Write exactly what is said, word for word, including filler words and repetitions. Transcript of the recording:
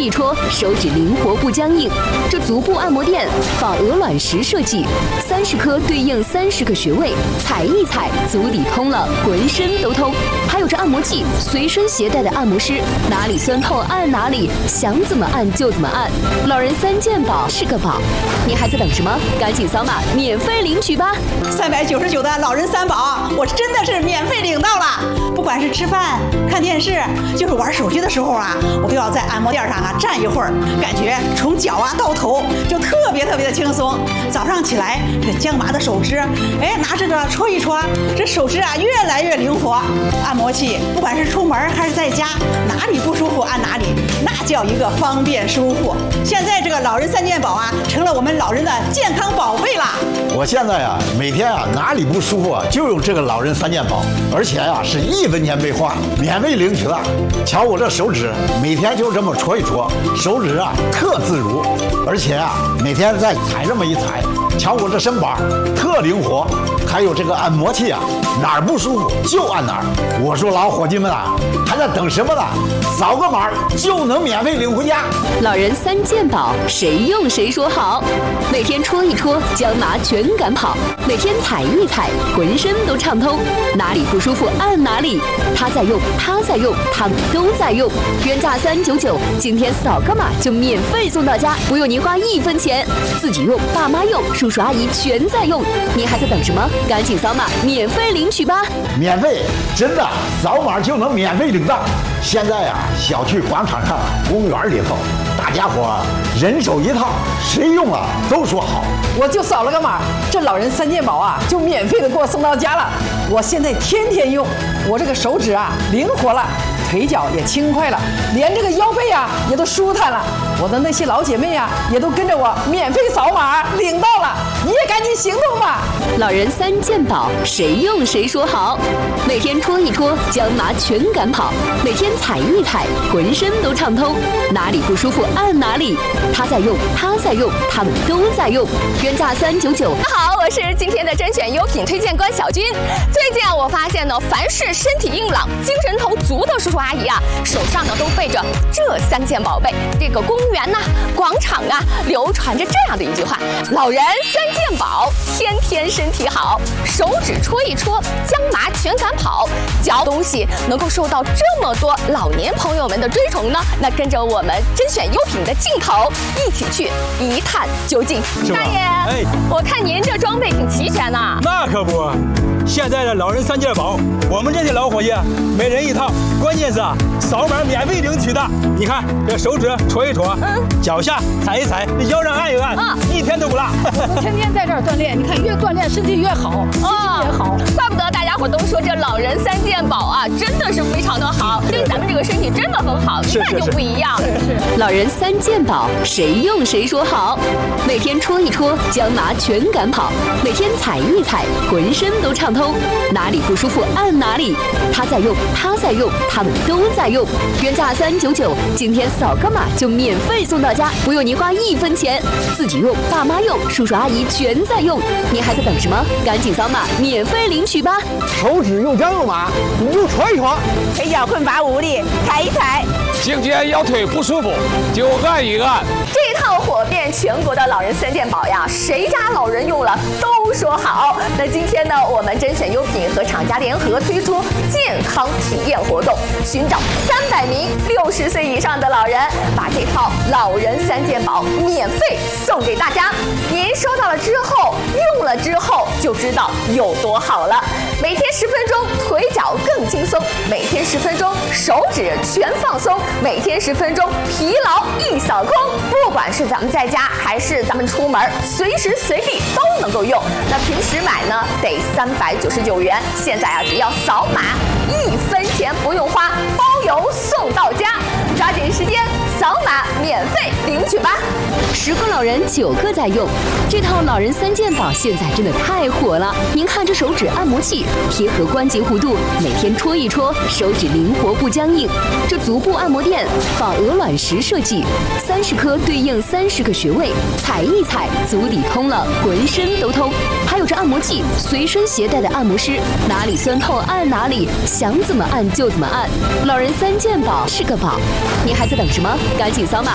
一戳，手指灵活不僵硬。这足部按摩垫仿鹅卵石设计，三十颗对应三十个穴位，踩一踩，足底通了，浑身都通。还有这按摩器，随身携带的按摩师，哪里酸痛按哪里，想怎么按就怎么按。老人三件宝是个宝，你还在等什么？赶紧扫码免费领取吧！ 三百九十九的老人三宝，我真的是免费领到了。不管是吃饭、看电视，就是玩手机的时候啊，我都要在按摩垫上啊站一会儿，感觉从脚啊到头就特别特别的轻松。早上起来，这僵麻的手指，哎，拿这个戳一戳，这手指啊越来越灵活。按摩器不管是出门还是在家，哪里不舒服按哪里，那叫一个方便舒服。现在这个老人三件宝啊，成了我们老人的健康宝贝啦。 我现在啊，每天啊哪里不舒服啊，就用这个老人三件宝，而且啊是一分钱没花，免费领取了。瞧我这手指，每天就这么戳一戳，手指啊特自如，而且啊每天再踩这么一踩，瞧我这身板特灵活。还有这个按摩器啊，哪儿不舒服就按哪儿。我说老伙计们啊，还在等什么呢？扫个码就能免费领回家。 老人三件宝，谁用谁说好。每天戳一戳，僵麻全赶跑；每天踩一踩，浑身都畅通。哪里不舒服按哪里，他在用，他在用，他们都在用。原价三九九，今天扫个码就免费送到家，不用您花一分钱。自己用，爸妈用，叔叔阿姨全在用。您还在等什么？赶紧扫码免费领取吧！ 免费，真的，扫码就能免费领到。现在啊，小区广场上、公园里头，大家伙人手一套，谁用了都说好。 我就扫了个码，这老人三件宝啊，就免费的给我送到家了。我现在天天用，我这个手指啊灵活了，腿脚也轻快了，连这个腰背啊也都舒坦了。我的那些老姐妹啊，也都跟着我免费扫码领到了，你也赶紧行动吧！ 老人三件宝，谁用谁说好。每天戳一戳，僵麻全赶跑；每天踩一踩，浑身都畅通。哪里不舒服按哪里，他在用，他在用，他们都在用。原价三九九。 大家好，我是今天的甄选优品推荐官小军。最近啊，我发现呢，凡是身体硬朗、精神头足的叔叔阿姨啊，手上呢都背着这三件宝贝。这个公园呐、啊、广场啊，流传着这样的一句话：老人三件宝，天天身体好。手指戳一戳，僵麻全赶跑。嚼东西能够受到这么多老年朋友们的追崇呢？那跟着我们甄选优品的镜头，一起去一探究竟。大爷，哎，我看您这装备挺齐全呐。 那可不，现在的老人三件宝，我们这些老伙计每人一套，关键是啊，扫码免费领取的。你看这手指戳一戳，嗯，脚下踩一踩，这腰上按一按，啊，一天都不落。 我天天在这儿锻炼，你看越锻炼身体越好，心情也好。 怪不得大家伙都说这老人三件宝啊，真的是非常的好，对咱们这个身体真的很好，一看就不一样。 是老人三件宝，谁用谁说好。每天戳一戳，僵麻全赶跑；每天踩一踩，浑身都畅通。哪里不舒服按哪里，他在用，他在用，他们都在用。原价三九九，今天扫个码就免费送到家，不用您花一分钱。自己用，爸妈用，叔叔阿姨全在用。您还在等什么？赶紧扫码免费领取吧！ 手指又僵又麻，你就戳一戳； 腿脚困乏无力，踩一踩； 颈肩腰腿不舒服，就按一按。 这套火遍全国的老人三件宝呀，谁家老人用了都说好。那今天呢，我们甄选优品和厂家联合推出健康体验活动，寻找三百名六十岁以上的老人，把这套老人三件宝免费送给大家。您收到了之后，用了之后就知道有多好了。每天十分钟，腿脚更轻松；每天十分钟，手指全放松；每天十分钟，疲劳一扫空。不管是咱们在家还是咱们出门，随时随地都能够用。那平时买呢得三百九十九元，现在啊只要扫码，一分钱不用花，包邮送到家。抓紧时间扫码免费领取吧！ 十个老人九个在用，这套老人三件宝现在真的太火了。您看这手指按摩器贴合关节弧度，每天戳一戳，手指灵活不僵硬。这足部按摩垫仿鹅卵石设计，三十颗对应三十个穴位，踩一踩，足底通了，浑身都通。还有这按摩器，随身携带的按摩师，哪里酸痛按哪里，想怎么按就怎么按。老人三件宝是个宝，你还在等什么？赶紧扫码